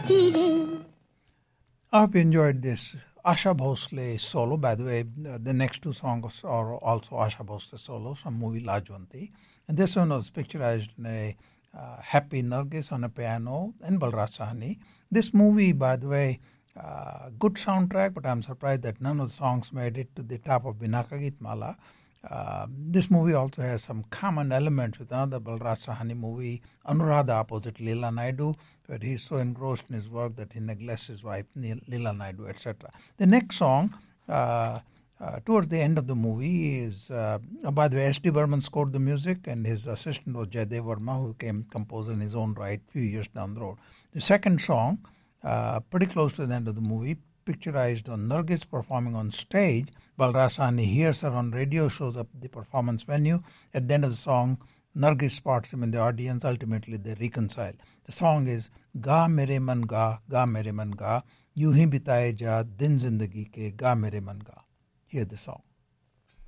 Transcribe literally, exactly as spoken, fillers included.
I hope you enjoyed this Asha Bhosle solo. By the way, the next two songs are also Asha Bhosle solos from movie Lajwanti. And this one was picturized in a uh, happy Nargis on a piano and Balraj Sahni. This movie, by the way, uh, good soundtrack, but I'm surprised that none of the songs made it to the top of Binaka Geet Mala. Uh, this movie also has some common elements with another Balraj Sahni movie, Anuradha opposite Leela Naidu, where he's so engrossed in his work that he neglects his wife, Leela Naidu, et cetera. The next song, uh, uh, towards the end of the movie, is, uh, by the way, S D Burman scored the music, and his assistant was Jaydev Verma, who became composer in his own right a few years down the road. The second song, uh, pretty close to the end of the movie, picturized on Nargis performing on stage. Balraj Sahni hears her on radio, shows up at the performance venue. At the end of the song, Nargis spots him in the audience. Ultimately, they reconcile. The song is Ga Mere Man Ga, Ga Mere Man Ga, Yu Hi Bitaye Ja Din Zindagi Ke, Ga Mere Man Ga. Hear the song.